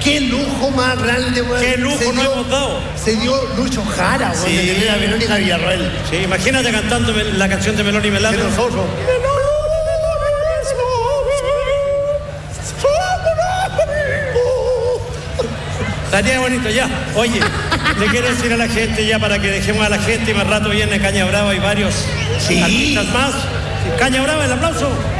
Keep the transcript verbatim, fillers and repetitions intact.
Qué lujo más grande, weón. Qué lujo Se nos dio- hemos dado. Se dio Lucho Jara, weón, Sí. de tener a Verónica Villarroel. Sí, imagínate cantando la canción de Melón y Que Melano. nosotros. Estaría bonito ya. Oye, le quiero decir a la gente ya para que dejemos a la gente y más rato viene Caña Brava y varios Sí. artistas más. Caña Brava, el aplauso.